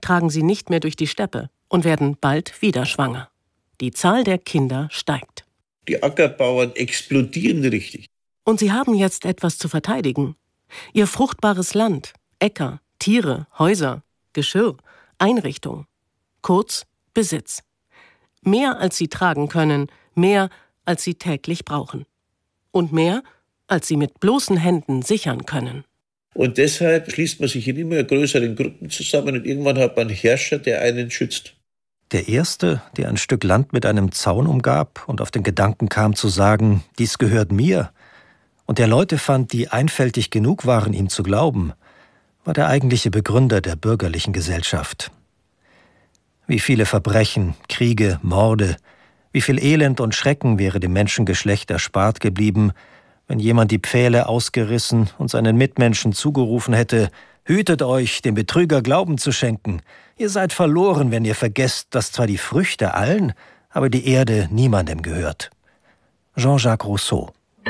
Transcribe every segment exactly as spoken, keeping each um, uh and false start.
tragen sie nicht mehr durch die Steppe und werden bald wieder schwanger. Die Zahl der Kinder steigt. Die Ackerbauern explodieren richtig. Und sie haben jetzt etwas zu verteidigen. Ihr fruchtbares Land, Äcker, Tiere, Häuser, Geschirr, Einrichtung. Kurz Besitz. Mehr als sie tragen können, mehr als sie täglich brauchen. Und mehr als sie mit bloßen Händen sichern können. Und deshalb schließt man sich in immer größeren Gruppen zusammen und irgendwann hat man einen Herrscher, der einen schützt. Der Erste, der ein Stück Land mit einem Zaun umgab und auf den Gedanken kam zu sagen, dies gehört mir, und der Leute fand, die einfältig genug waren, ihm zu glauben, war der eigentliche Begründer der bürgerlichen Gesellschaft. Wie viele Verbrechen, Kriege, Morde, wie viel Elend und Schrecken wäre dem Menschengeschlecht erspart geblieben, wenn jemand die Pfähle ausgerissen und seinen Mitmenschen zugerufen hätte, »Hütet euch, dem Betrüger Glauben zu schenken. Ihr seid verloren, wenn ihr vergesst, dass zwar die Früchte allen, aber die Erde niemandem gehört.« Jean-Jacques Rousseau.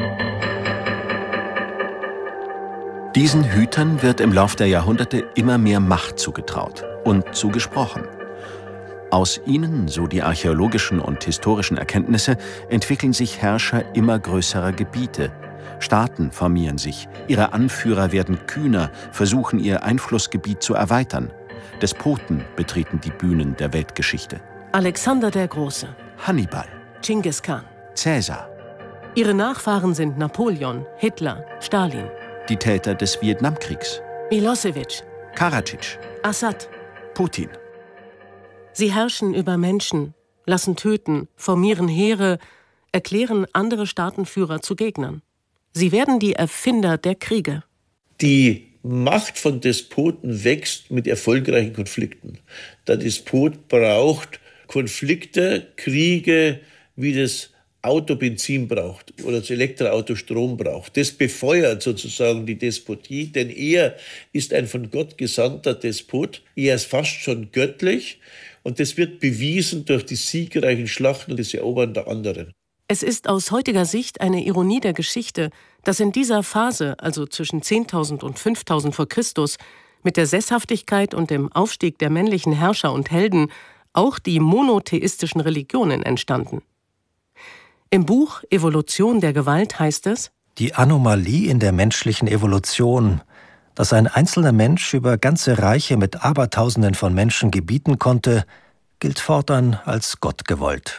Diesen Hütern wird im Lauf der Jahrhunderte immer mehr Macht zugetraut und zugesprochen. Aus ihnen, so die archäologischen und historischen Erkenntnisse, entwickeln sich Herrscher immer größerer Gebiete. Staaten formieren sich, ihre Anführer werden kühner, versuchen ihr Einflussgebiet zu erweitern. Despoten betreten die Bühnen der Weltgeschichte. Alexander der Große, Hannibal, Genghis Khan, Cäsar. Ihre Nachfahren sind Napoleon, Hitler, Stalin. Die Täter des Vietnamkriegs. Milosevic, Karadzic, Assad, Putin. Sie herrschen über Menschen, lassen töten, formieren Heere, erklären andere Staatenführer zu Gegnern. Sie werden die Erfinder der Kriege. Die Macht von Despoten wächst mit erfolgreichen Konflikten. Der Despot braucht Konflikte, Kriege, wie das Auto Benzin braucht oder das Elektroauto Strom braucht. Das befeuert sozusagen die Despotie, denn er ist ein von Gott gesandter Despot. Er ist fast schon göttlich und das wird bewiesen durch die siegreichen Schlachten und das Erobern der anderen. Es ist aus heutiger Sicht eine Ironie der Geschichte, dass in dieser Phase, also zwischen zehntausend und fünftausend vor Christus, mit der Sesshaftigkeit und dem Aufstieg der männlichen Herrscher und Helden auch die monotheistischen Religionen entstanden. Im Buch Evolution der Gewalt heißt es: Die Anomalie in der menschlichen Evolution, dass ein einzelner Mensch über ganze Reiche mit Abertausenden von Menschen gebieten konnte, gilt fortan als Gott gewollt.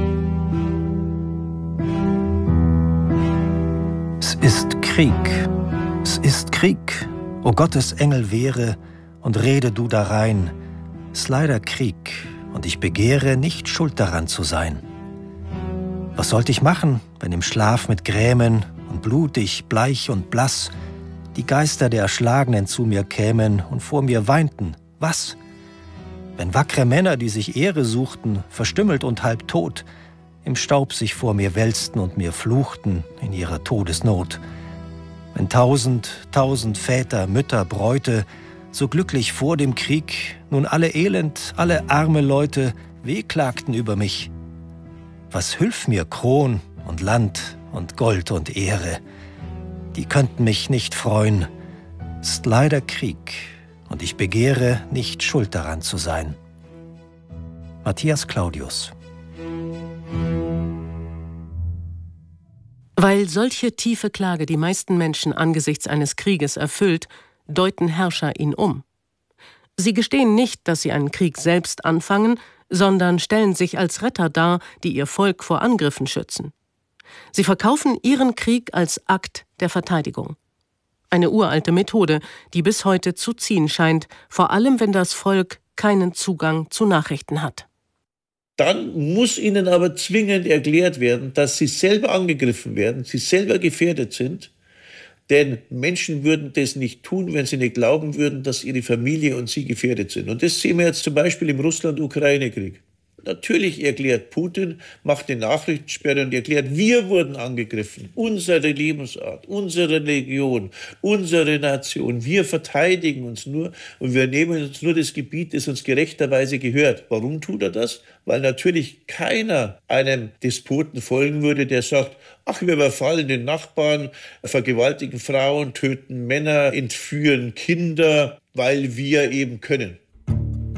Es ist Krieg, es ist Krieg, o Gottes Engel wehre und rede du darein. Es leider Krieg und ich begehre, nicht schuld daran zu sein. Was sollte ich machen, wenn im Schlaf mit Grämen und blutig, bleich und blass die Geister der Erschlagenen zu mir kämen und vor mir weinten? Was? Wenn wackre Männer, die sich Ehre suchten, verstümmelt und halb tot, im Staub sich vor mir wälzten und mir fluchten in ihrer Todesnot. Wenn tausend, tausend Väter, Mütter, Bräute so glücklich vor dem Krieg nun alle elend, alle arme Leute wehklagten über mich. Was hülf mir Kron und Land und Gold und Ehre? Die könnten mich nicht freuen. Ist leider Krieg und ich begehre, nicht schuld daran zu sein. Matthias Claudius. Weil solche tiefe Klage die meisten Menschen angesichts eines Krieges erfüllt, deuten Herrscher ihn um. Sie gestehen nicht, dass sie einen Krieg selbst anfangen, sondern stellen sich als Retter dar, die ihr Volk vor Angriffen schützen. Sie verkaufen ihren Krieg als Akt der Verteidigung. Eine uralte Methode, die bis heute zu ziehen scheint, vor allem wenn das Volk keinen Zugang zu Nachrichten hat. Dann muss ihnen aber zwingend erklärt werden, dass sie selber angegriffen werden, sie selber gefährdet sind. Denn Menschen würden das nicht tun, wenn sie nicht glauben würden, dass ihre Familie und sie gefährdet sind. Und das sehen wir jetzt zum Beispiel im Russland-Ukraine-Krieg. Natürlich erklärt Putin, macht eine Nachrichtensperre und erklärt, wir wurden angegriffen. Unsere Lebensart, unsere Religion, unsere Nation. Wir verteidigen uns nur und wir nehmen uns nur das Gebiet, das uns gerechterweise gehört. Warum tut er das? Weil natürlich keiner einem Despoten folgen würde, der sagt, ach, wir überfallen den Nachbarn, vergewaltigen Frauen, töten Männer, entführen Kinder, weil wir eben können.